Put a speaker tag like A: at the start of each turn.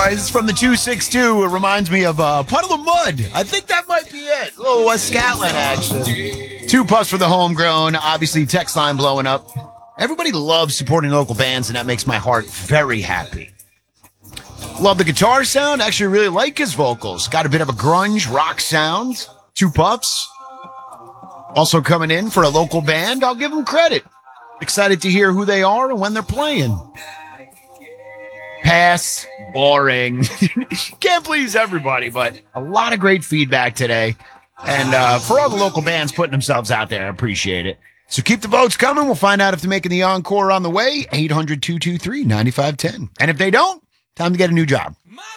A: right, this is from the 262. It reminds me of Puddle of Mud. I think that might be it. A little Scotland action. 2 Puffs for the homegrown. Obviously, text line blowing up. Everybody loves supporting local bands, and that makes my heart very happy. Love the guitar sound. Actually, really like his vocals. Got a bit of a grunge rock sound. 2 Puffs. Also coming in for a local band. I'll give them credit. Excited to hear who they are and when they're playing. Pass. Boring. Can't please everybody, but a lot of great feedback today. And for all the local bands putting themselves out there, I appreciate it. So keep the votes coming. We'll find out if they're making the encore on the way. 800-223-9510. And if they don't, time to get a new job.